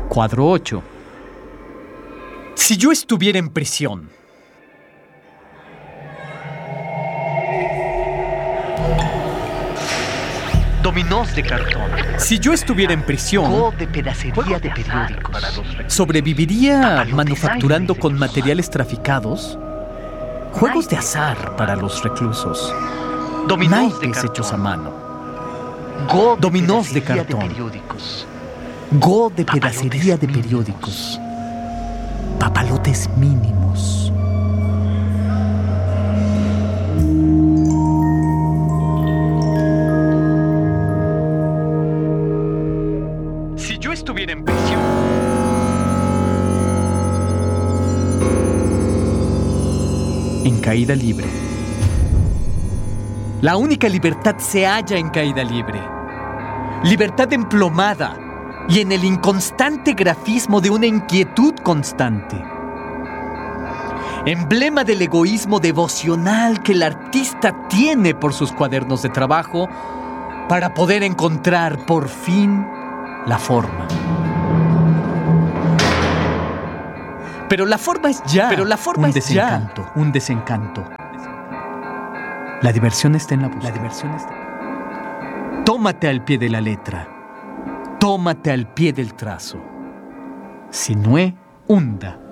Cuadro 8. Si yo estuviera en prisión, Dominós de cartón. Si yo estuviera en prisión, Go de pedacería de periódicos. ¿sobreviviría manufacturando con materiales traficados? Juegos de azar para los reclusos. Dominós de Naipes hechos a cartón. mano. Go de Dominós de pedacería cartón. periódicos. Go de pedacería de periódicos. Papalotes mínimos. Si yo estuviera en prisión, en caída libre. La única libertad se halla en caída libre. Libertad emplomada y en el inconstante grafismo de una inquietud constante. Emblema del egoísmo devocional que el artista tiene por sus cuadernos de trabajo para poder encontrar por fin la forma. Pero la forma es ya. Un desencanto. La diversión está en la búsqueda. Tómate al pie de la letra. Tómate al pie del trazo. Sinue hunda.